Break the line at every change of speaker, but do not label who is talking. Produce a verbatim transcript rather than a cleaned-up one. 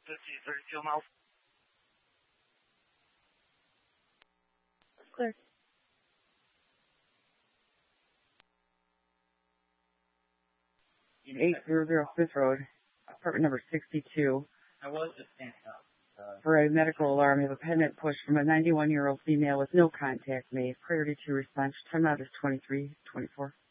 fifty, thirty-two miles.
Clear. eight hundred Fifth Road, apartment number sixty-two.
I was just standing up. Uh,
For a medical alarm, you have a pendant push from a ninety-one-year-old female with no contact made. Priority to response. Time out is twenty-three twenty-four.